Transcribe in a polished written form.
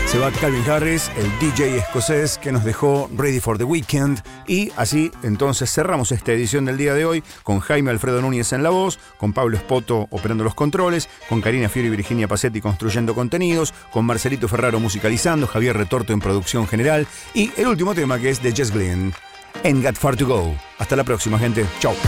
Se va Calvin Harris, el DJ escocés que nos dejó Ready for the Weekend. Y así entonces cerramos esta edición del día de hoy con Jaime Alfredo Núñez en la voz, con Pablo Espoto operando los controles, con Karina Fiori y Virginia Pacetti construyendo contenidos, con Marcelito Ferraro musicalizando, Javier Retorto en producción general y el último tema que es de Jess Glynn, Ain't Got Far to Go. Hasta la próxima, gente. Chau.